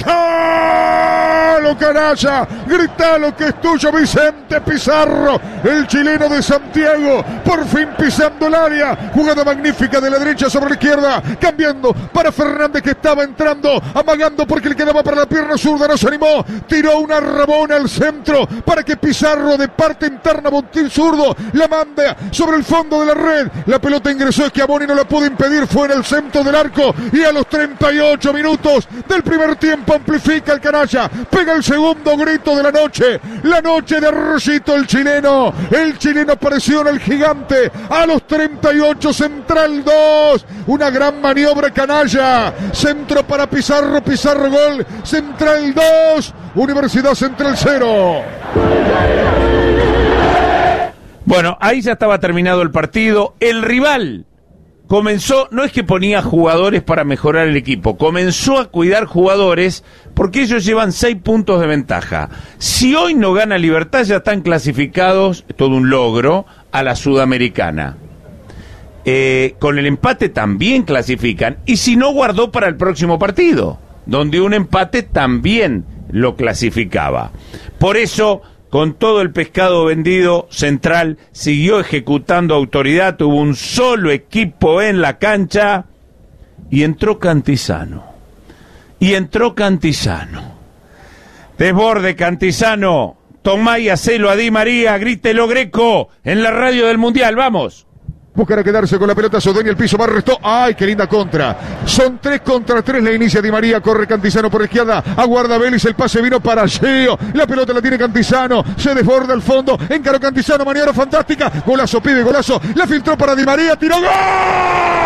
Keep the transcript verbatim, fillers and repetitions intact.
¡Gritalo, canalla! ¡Gritalo que es tuyo, Vicente Pizarro! El chileno de Santiago, por fin pisando el área. Jugada magnífica de la derecha sobre la izquierda, cambiando para Fernández, que estaba entrando, amagando porque le quedaba para la pierna zurda, no se animó. Tiró una rabona al centro para que Pizarro, de parte interna, Montín zurdo, la manda sobre el fondo de la red. La pelota ingresó, Schiavoni no la pudo impedir, fue en el centro del arco. Y a los treinta y ocho minutos del primer tiempo amplifica el canalla, pega el segundo grito de la noche, la noche de Rosito, el chileno. El chileno apareció en el gigante a los treinta y ocho, Central dos, una gran maniobra canalla, centro para Pizarro, Pizarro gol, Central dos, Universidad Central cero. Bueno, ahí ya estaba terminado el partido. El rival comenzó, no es que ponía jugadores para mejorar el equipo, comenzó a cuidar jugadores porque ellos llevan seis puntos de ventaja. Si hoy no gana Libertad, ya están clasificados, todo un logro, a la Sudamericana. Eh, con el empate también clasifican, y si no, guardó para el próximo partido, donde un empate también lo clasificaba. Por eso, con todo el pescado vendido, Central siguió ejecutando autoridad, tuvo un solo equipo en la cancha, y entró Cantizano. Y entró Cantizano. Desborde Cantizano, tomá y hacelo a Di María, grítelo Greco, en la radio del Mundial, vamos. Buscan a quedarse con la pelota, Sodoña, el piso más restó. ¡Ay, qué linda contra! Son tres contra tres, la inicia Di María, corre Cantizano por la izquierda, aguarda Vélez, el pase vino para Geo, la pelota la tiene Cantizano, se desborda al fondo, encaró Cantizano, maniobra fantástica, golazo, pibe, golazo, la filtró para Di María, tiró, ¡gol!